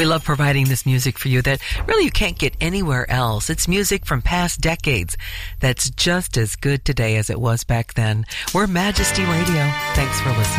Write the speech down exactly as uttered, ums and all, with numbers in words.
We love providing this music for you that really you can't get anywhere else. It's music from past decades that's just as good today as it was back then. We're Majesty Radio. Thanks for listening.